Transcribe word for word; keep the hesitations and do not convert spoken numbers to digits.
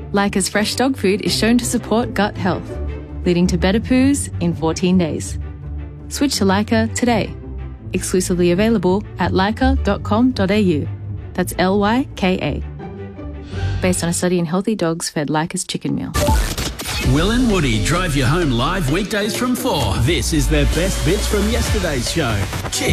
Lyca's fresh dog food is shown to support gut health, leading to better poos in fourteen days. Switch to Lyca today. Exclusively available at lyca dot com dot a u. That's L Y K A. Based on a study in healthy dogs fed Lyca's chicken meal. Will and Woody drive you home live weekdays from four. This is their best bits from yesterday's show. Cheers.